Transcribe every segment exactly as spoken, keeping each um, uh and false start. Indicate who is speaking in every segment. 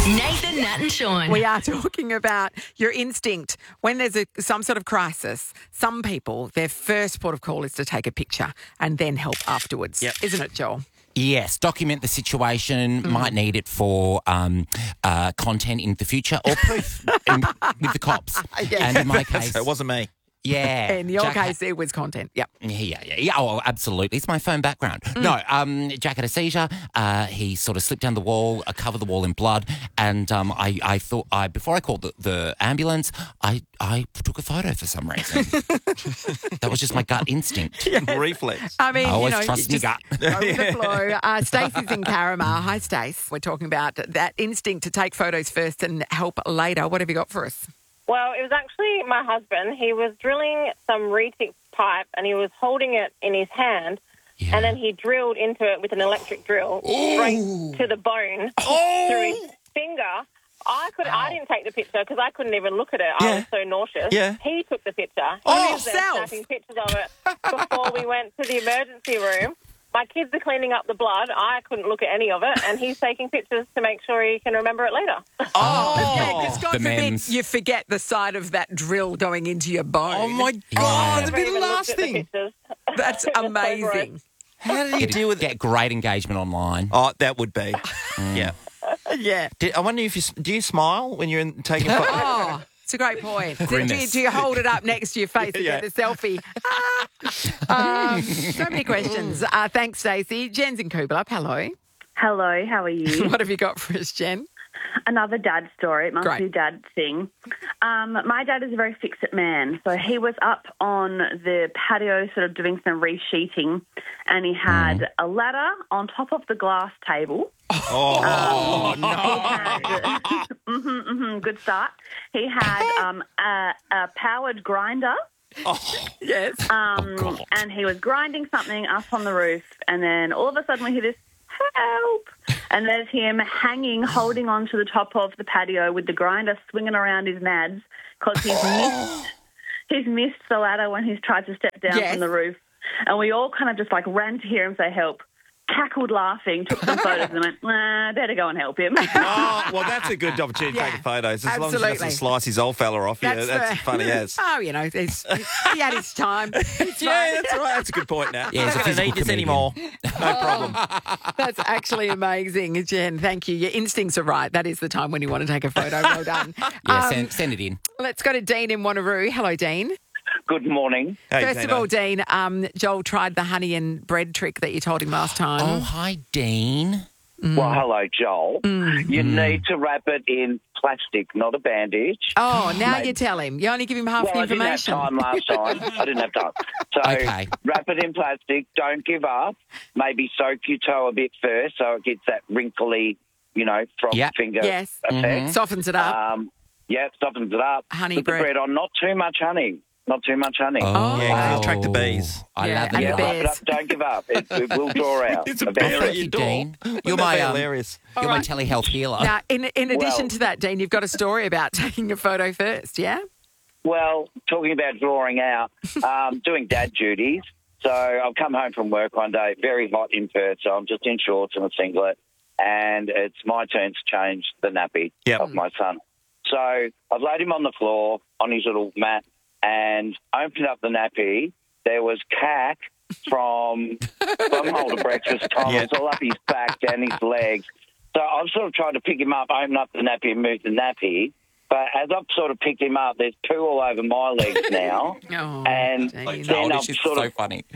Speaker 1: Nathan, Nat and Sean.
Speaker 2: We are talking about your instinct. When there's a, some sort of crisis, some people, their first port of call is to take a picture and then help afterwards.
Speaker 3: Yep.
Speaker 2: Isn't it, Joel?
Speaker 4: Yes, document the situation,
Speaker 2: Mm.
Speaker 4: might need it for um, uh, content in the future or proof in, with the cops.
Speaker 2: Yeah.
Speaker 4: And in my case,
Speaker 3: So it wasn't me.
Speaker 4: yeah.
Speaker 2: In your
Speaker 4: Jack-
Speaker 2: case, it was content. Yep.
Speaker 4: Yeah, yeah, yeah. Oh, absolutely. It's my phone background. No, um, Jack had a seizure. Uh, he sort of slipped down the wall, uh, covered the wall in blood, and um, I, I thought, I before I called the, the ambulance, I, I took a photo for some reason. That was just my gut instinct.
Speaker 3: Reflex.
Speaker 2: I mean,
Speaker 4: I always
Speaker 2: you know,
Speaker 4: trust
Speaker 2: you
Speaker 4: your
Speaker 2: just
Speaker 4: gut.
Speaker 2: go with the flow. Uh, Stacey's in Caramar. Hi, Stace. We're talking about that instinct to take photos first and help later. What have you got for us?
Speaker 5: Well, it was actually my husband. He was drilling some retic pipe and he was holding it in his hand
Speaker 4: Yeah.
Speaker 5: and then he drilled into it with an electric drill straight to the bone
Speaker 4: Oh.
Speaker 5: through his finger. I could. I didn't take the picture because I couldn't even look at it. I
Speaker 3: Yeah.
Speaker 5: was so nauseous.
Speaker 3: Yeah.
Speaker 5: He took the picture.
Speaker 2: Oh,
Speaker 5: he was there
Speaker 2: yourself?
Speaker 5: snapping pictures of it before we went to the emergency room. My kids are cleaning up the blood. I couldn't look at any of it, and he's taking pictures to make sure he can remember it later.
Speaker 2: Oh, yeah, because God
Speaker 4: The
Speaker 2: forbid
Speaker 4: men's.
Speaker 2: you forget the side of that drill going into your bone.
Speaker 3: Oh, my
Speaker 4: Yeah.
Speaker 3: God.
Speaker 5: Never
Speaker 3: It'd be the
Speaker 5: even looked
Speaker 3: last
Speaker 5: at the
Speaker 3: thing.
Speaker 5: pictures.
Speaker 2: That's
Speaker 5: It was so
Speaker 2: amazing.
Speaker 5: gross.
Speaker 3: How did you
Speaker 4: Get,
Speaker 3: deal with it?
Speaker 4: get great engagement online.
Speaker 3: Oh, that would be. Yeah.
Speaker 2: Yeah.
Speaker 3: Did, I wonder if you s- do you smile when you're in, taking photos?
Speaker 2: Oh, it's a great point. Do, do, you-
Speaker 4: Grimace.
Speaker 2: do you hold it up next to your face to
Speaker 3: Yeah.
Speaker 2: get the selfie? Ah. um, so many questions. Uh, thanks, Stacey. Jen's in Coolbellup. Hello.
Speaker 6: Hello, how are you?
Speaker 2: What have you got for us, Jen?
Speaker 6: Another dad story. It must
Speaker 2: Great.
Speaker 6: be dad thing. Um, my dad is a very fix-it man, so he was up on the patio sort of doing some resheeting, and he had a ladder on top of the glass table.
Speaker 3: Oh, no.
Speaker 6: He had, hmm hmm good start. He had um, a, a powered grinder.
Speaker 2: Yes.
Speaker 6: Um,
Speaker 4: God.
Speaker 6: and he was grinding something up on the roof, and then all of a sudden we hear this, help! And there's him hanging, holding on to the top of the patio with the grinder swinging around his nads because he's missed, he's missed the ladder when he's tried to step down
Speaker 2: Yes.
Speaker 6: from the roof. And we all kind of just like ran to hear him say help, cackled laughing, took some photos and went, nah, better go and help him.
Speaker 3: Oh, well, that's a good opportunity to
Speaker 2: Yeah,
Speaker 3: take photos. As long as
Speaker 2: absolutely.
Speaker 3: he doesn't slice his old fella off. yeah, that's
Speaker 2: the-
Speaker 3: funny as.
Speaker 2: Oh, you know, he's, he had his time. It's
Speaker 3: Yeah,
Speaker 2: fine.
Speaker 3: that's right. That's a good point now.
Speaker 4: Yeah, he's a
Speaker 3: Not going to
Speaker 4: physical
Speaker 3: need this
Speaker 4: comedian.
Speaker 3: anymore. No problem.
Speaker 2: That's actually amazing, Jen. Thank you. Your instincts are right. That is the time when you want to take a photo. Well done.
Speaker 4: Yeah,
Speaker 2: Um,
Speaker 4: send, send it in.
Speaker 2: Let's go to Dean in Wanneroo. Hello, Dean.
Speaker 7: Good morning.
Speaker 3: Hey,
Speaker 2: First of
Speaker 3: Dano.
Speaker 2: all, Dean, um, Joel tried the honey and bread trick that you told him last time.
Speaker 4: Oh, hi, Dean.
Speaker 7: Well, hello, Joel.
Speaker 2: Mm.
Speaker 7: You need to wrap it in plastic, not a bandage.
Speaker 2: Oh, now
Speaker 7: Mate.
Speaker 2: you tell him. You only give him half
Speaker 7: well,
Speaker 2: the
Speaker 7: I didn't have
Speaker 2: information.
Speaker 7: time last time. I didn't have time. So
Speaker 4: Okay.
Speaker 7: wrap it in plastic. Don't give up. Maybe soak your toe a bit first so it gets that wrinkly, you know, frog
Speaker 4: Yep.
Speaker 7: finger
Speaker 2: Yes.
Speaker 7: effect.
Speaker 2: Softens it up.
Speaker 7: Um, yeah, softens it up.
Speaker 2: Honey
Speaker 7: Put
Speaker 2: bread.
Speaker 7: the bread on. Not too much honey. Not too much honey.
Speaker 2: Oh.
Speaker 3: Yeah, 'cause it'll attract the bees.
Speaker 4: I
Speaker 2: Yeah,
Speaker 4: love
Speaker 2: and
Speaker 4: it.
Speaker 2: the
Speaker 7: Yeah,
Speaker 2: bees.
Speaker 7: wrap it up. Don't give up. It, it will draw out.
Speaker 3: It's a
Speaker 7: eventually.
Speaker 3: bear at your
Speaker 4: you,
Speaker 3: door.
Speaker 4: Dean.
Speaker 3: Wouldn't
Speaker 4: You're
Speaker 3: that
Speaker 4: my,
Speaker 3: be
Speaker 4: um,
Speaker 3: hilarious.
Speaker 4: You're
Speaker 2: right.
Speaker 4: my telehealth healer.
Speaker 2: Now, in, in addition
Speaker 7: Well-
Speaker 2: to that, Dean, you've got a story about taking a photo first, yeah?
Speaker 7: Well, talking about drawing out, um, doing dad duties. So I've come home from work one day, very hot in Perth, so I'm just in shorts and a singlet, and it's my turn to change the nappy
Speaker 3: Yep.
Speaker 7: of my son. So I've laid him on the floor on his little mat and opened up the nappy. There was cack from some older breakfast time.
Speaker 3: Yeah.
Speaker 7: It's all up his back, down his legs. So I've sort of tried to pick him up, open up the nappy and move the nappy. But as I've sort of picked him up, there's poo all over my legs now.
Speaker 2: Oh,
Speaker 7: And
Speaker 2: Dean.
Speaker 7: then
Speaker 4: Childish
Speaker 7: I've
Speaker 4: is
Speaker 7: sort
Speaker 4: so
Speaker 7: of
Speaker 4: funny.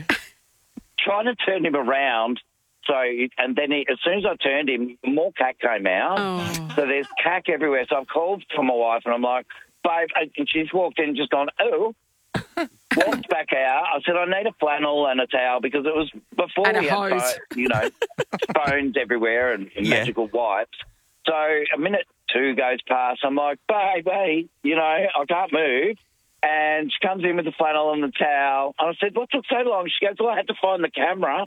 Speaker 7: trying to turn him around. So, and then he, as soon as I turned him, more cack came out.
Speaker 2: Oh.
Speaker 7: So there's cack everywhere. So I've called for my wife and I'm like, babe, and she's walked in and just gone, oh. Walked back out. I said, I need a flannel and a towel because it was before
Speaker 2: And a
Speaker 7: we had,
Speaker 2: hose.
Speaker 7: pho- you know, phones everywhere and, and
Speaker 3: Yeah.
Speaker 7: magical wipes. So a minute two goes past. I'm like, babe, babe, you know, I can't move. And she comes in with the flannel and the towel. And I said, what took so long? She goes, well, I had to find the camera.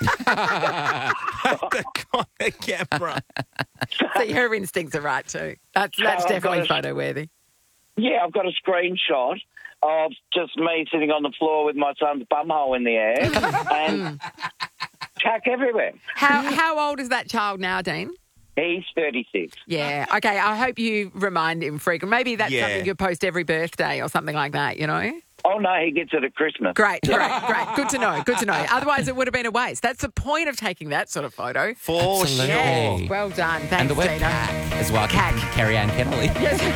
Speaker 3: the camera.
Speaker 2: See, her instincts are right too. That's, that's
Speaker 7: Oh, I've
Speaker 2: definitely
Speaker 7: got
Speaker 2: photo worthy.
Speaker 7: Yeah, I've got a screenshot of just me sitting on the floor with my son's bumhole in the air and cack everywhere.
Speaker 2: How, how old is that child now, Dean?
Speaker 7: He's thirty-six.
Speaker 2: Yeah. Okay. I hope you remind him frequent. Maybe that's
Speaker 3: Yeah.
Speaker 2: something you post every birthday or something like that, you know?
Speaker 7: Oh, no, he gets it at Christmas.
Speaker 2: Great, great, great. Good to know. Good to know. Otherwise, it would have been a waste. That's the point of taking that sort of photo.
Speaker 3: For
Speaker 4: Absolutely.
Speaker 3: sure.
Speaker 2: Well done. Thanks,
Speaker 4: And the word
Speaker 2: Tina.
Speaker 4: cat as well.
Speaker 2: Cat.
Speaker 4: Carrie Ann Kennelly.
Speaker 2: Yes.